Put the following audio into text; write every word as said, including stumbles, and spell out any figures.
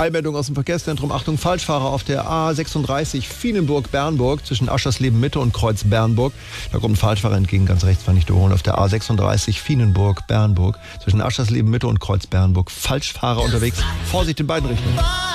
Eilmeldung aus dem Verkehrszentrum. Achtung, Falschfahrer auf der A sechsunddreißig Fienenburg-Bernburg zwischen Aschersleben-Mitte und Kreuz-Bernburg. Da kommt ein Falschfahrer entgegen, ganz rechts, war nicht überholen. Auf der A sechsunddreißig Fienenburg-Bernburg zwischen Aschersleben-Mitte und Kreuz-Bernburg. Falschfahrer unterwegs. Vorsicht in beiden Richtungen.